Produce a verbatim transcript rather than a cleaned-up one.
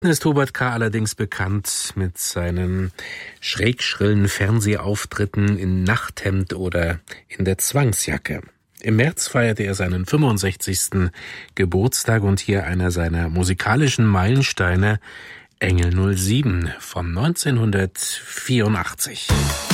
Ist Hubert K. allerdings bekannt mit seinen schrägschrillen Fernsehauftritten in Nachthemd oder in der Zwangsjacke. Im März feierte er seinen fünfundsechzigsten Geburtstag und hier einer seiner musikalischen Meilensteine, Engel null sieben von neunzehnhundertvierundachtzig.